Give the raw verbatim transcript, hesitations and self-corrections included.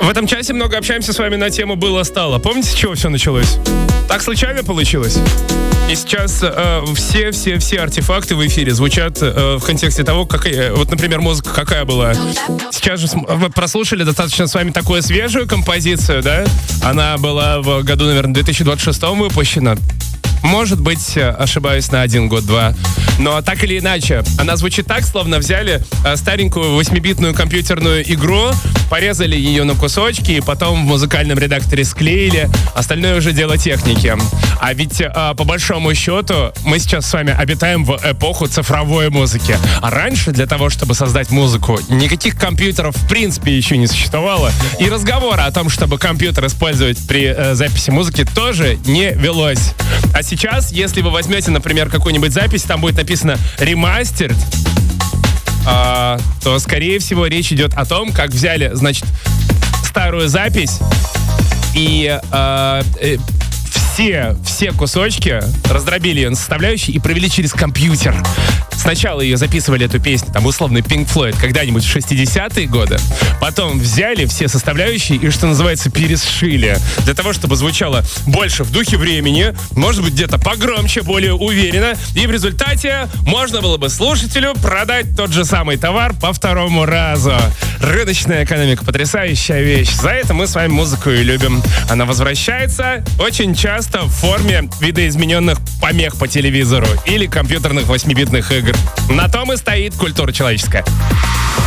В этом часе много общаемся с вами на тему «Было-стало». Помните, с чего все началось? Так случайно получилось. И сейчас все-все-все э, артефакты в эфире звучат э, в контексте того, какая, вот, например, музыка какая была. Сейчас же вы прослушали достаточно с вами такую свежую композицию, да? Она была в году, наверное, две тысячи двадцать шестом выпущена. Может быть, ошибаюсь на один год-два. Но так или иначе, она звучит так, словно взяли старенькую восьмибитную компьютерную игру, порезали ее на кусочки и потом в музыкальном редакторе склеили. Остальное уже дело техники. А ведь, по большому счету, мы сейчас с вами обитаем в эпоху цифровой музыки. А раньше для того, чтобы создать музыку, никаких компьютеров в принципе еще не существовало. И разговора о том, чтобы компьютер использовать при э, записи музыки, тоже не велось. А сейчас, если вы возьмете, например, какую-нибудь запись, там будет написано «ремастер», а, то, скорее всего, речь идет о том, как взяли, значит, старую запись и а, э, все, все кусочки раздробили ее на составляющие и провели через компьютер. Сначала ее записывали, эту песню, там, условно, Pink Floyd, когда-нибудь в шестидесятые годы. Потом взяли все составляющие и, что называется, пересшили. Для того, чтобы звучало больше в духе времени, может быть, где-то погромче, более уверенно. И в результате можно было бы слушателю продать тот же самый товар по второму разу. Рыночная экономика — потрясающая вещь. За это мы с вами музыку и любим. Она возвращается очень часто в форме видоизмененных помех по телевизору или компьютерных восьмибитных игр. На том и стоит культура человеческая.